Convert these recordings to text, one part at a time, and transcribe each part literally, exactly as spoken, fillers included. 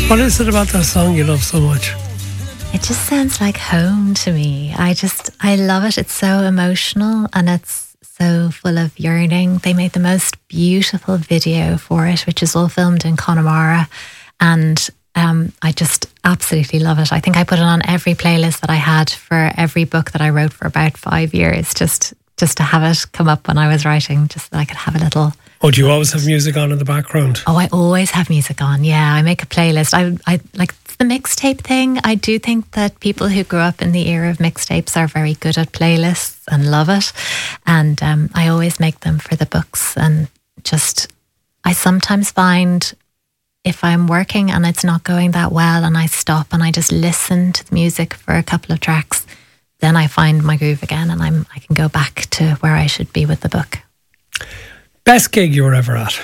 What is it about that song you love so much? It just sounds like home to me. I just, I love it. It's so emotional and it's so full of yearning. They made the most beautiful video for it, which is all filmed in Connemara. And um, I just absolutely love it. I think I put it on every playlist that I had for every book that I wrote for about five years, just just to have it come up when I was writing, just so that I could have a little... Oh, do you always have music on in the background? Oh, I always have music on. Yeah, I make a playlist. I, I like the mixtape thing. I do think that people who grew up in the era of mixtapes are very good at playlists and love it. And um, I always make them for the books. And just, I sometimes find if I'm working and it's not going that well and I stop and I just listen to the music for a couple of tracks, then I find my groove again and I'm I can go back to where I should be with the book. Best gig you were ever at?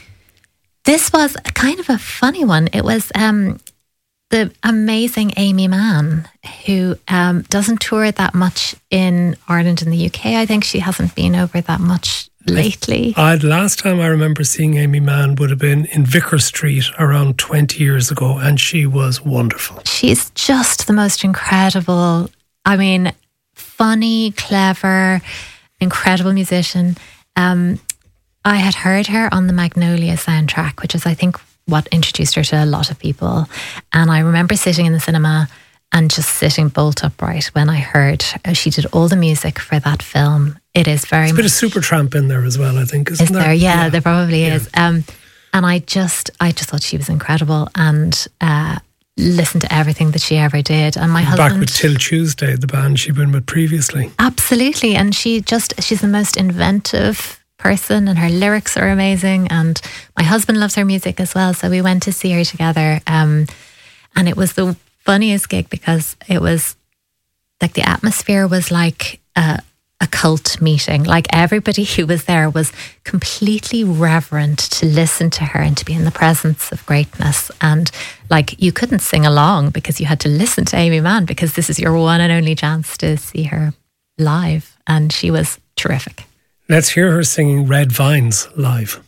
This was a kind of a funny one. It was um, the amazing Amy Mann, who um, doesn't tour that much in Ireland and the U K. I think she hasn't been over that much lately. I'd, last time I remember seeing Amy Mann would have been in Vicar Street around twenty years ago, and she was wonderful. She's just the most incredible, I mean, funny, clever, incredible musician. Um, I had heard her on the Magnolia soundtrack, which is, I think, what introduced her to a lot of people. And I remember sitting in the cinema and just sitting bolt upright when I heard she did all the music for that film. It is very much... There's a bit of Supertramp in there as well, I think, isn't is there? there? Yeah, yeah. there probably yeah. is. Um, and I just, I just thought she was incredible and uh, listened to everything that she ever did. And my Back husband... with Till Tuesday, the band she'd been with previously. Absolutely. And she just, she's the most inventive person and her lyrics are amazing, and my husband loves her music as well, so we went to see her together, um, and it was the funniest gig because it was like the atmosphere was like a, a cult meeting. Like everybody who was there was completely reverent to listen to her and to be in the presence of greatness, and like you couldn't sing along because you had to listen to Amy Mann because this is your one and only chance to see her live, and she was terrific. Let's hear her singing Red Vines live.